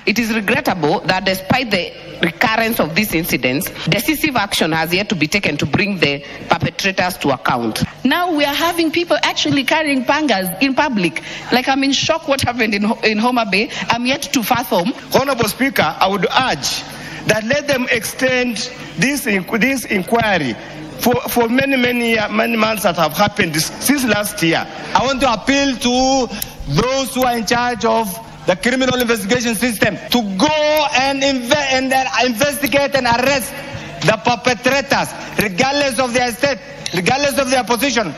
It is regrettable that despite the recurrence of these incidents, decisive action has yet to be taken to bring the perpetrators to account. Now we are having people actually carrying pangas in public. Like, I'm in shock what happened in Homa Bay. I'm yet to fathom. Honorable Speaker, I would urge that let them extend this inquiry for many months that have happened since last year. I want to appeal to those who are in charge of the criminal investigation system to go and investigate and arrest the perpetrators, regardless of their state, regardless of their position.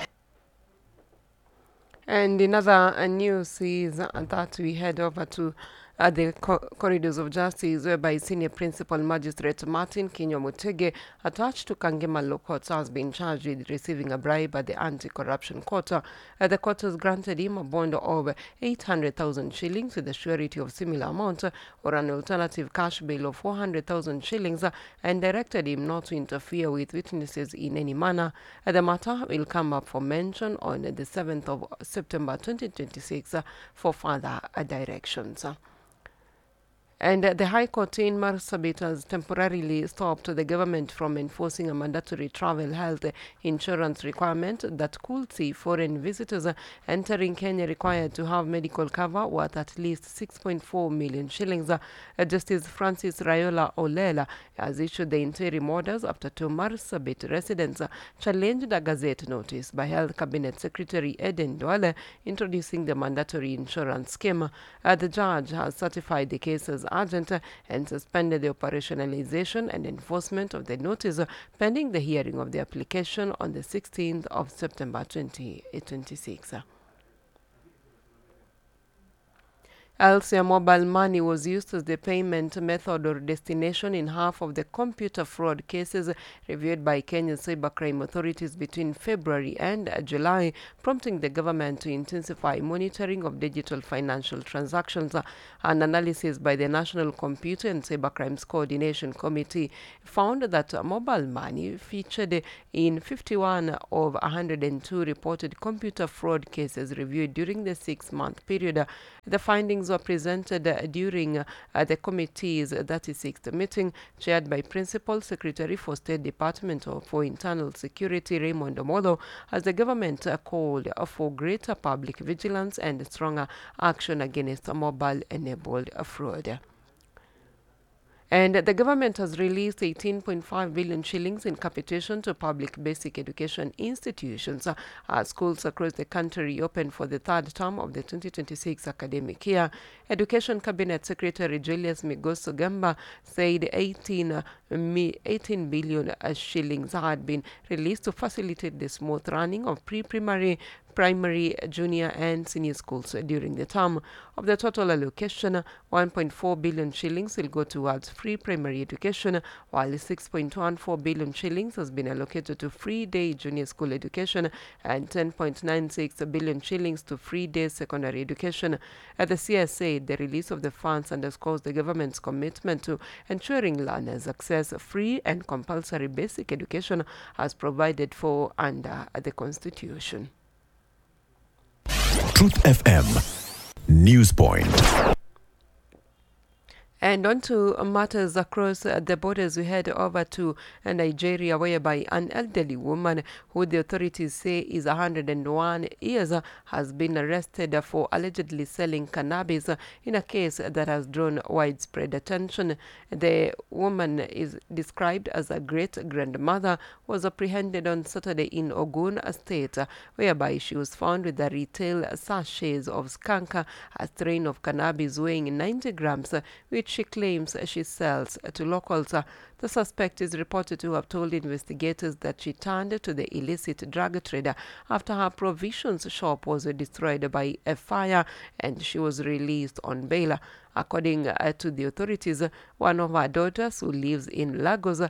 And in other news is that we head over to the corridors of justice, whereby Senior Principal Magistrate Martin Kinyo Mutege, attached to Kangema Law Court, has been charged with receiving a bribe at the Anti-Corruption Court. The court has granted him a bond of 800,000 shillings with a surety of similar amount, or an alternative cash bail of 400,000 shillings, and directed him not to interfere with witnesses in any manner. The matter will come up for mention on the 7th of September 2026 for further directions. And the High Court in Marsabit has temporarily stopped the government from enforcing a mandatory travel health insurance requirement that could see foreign visitors entering Kenya required to have medical cover worth at least 6.4 million shillings. Justice Francis Rayola Olela has issued the interim orders after two Marsabit residents challenged a Gazette notice by Health Cabinet Secretary Eden Duale introducing the mandatory insurance scheme. The judge has certified the case as urgent and suspended the operationalization and enforcement of the notice pending the hearing of the application on the 16th of September 2026. Elsewhere, mobile money was used as the payment method or destination in half of the computer fraud cases reviewed by Kenya's cybercrime authorities between February and July, prompting the government to intensify monitoring of digital financial transactions. An analysis by the National Computer and Cybercrimes Coordination Committee found that mobile money featured in 51 of 102 reported computer fraud cases reviewed during the 6-month period. The findings were presented during the committee's 36th meeting, chaired by Principal Secretary for State Department for Internal Security Raymond Omolo, as the government called for greater public vigilance and stronger action against mobile-enabled fraud. And the government has released 18.5 billion shillings in capitation to public basic education institutions as schools across the country reopen for the third term of the 2026 academic year. Education Cabinet Secretary Julius Migoso Gamba said 18 billion shillings had been released to facilitate the smooth running of pre-primary, primary, junior and senior schools during the term. Of the total allocation, 1.4 billion shillings will go towards free primary education, while 6.14 billion shillings has been allocated to free day junior school education and 10.96 billion shillings to free day secondary education. At the CSA, the release of the funds underscores the government's commitment to ensuring learners access free and compulsory basic education as provided for under the Constitution. Truth FM News Point. And on to matters across the borders, we head over to Nigeria, whereby an elderly woman who the authorities say is 101 years has been arrested for allegedly selling cannabis in a case that has drawn widespread attention. The woman is described as a great-grandmother, was apprehended on Saturday in Ogun State, whereby she was found with a retail sachets of skunk, a strain of cannabis weighing 90 grams, which she claims she sells to locals. The suspect is reported to have told investigators that she turned to the illicit drug trader after her provisions shop was destroyed by a fire and she was released on bail. According to the authorities, one of her daughters who lives in Lagos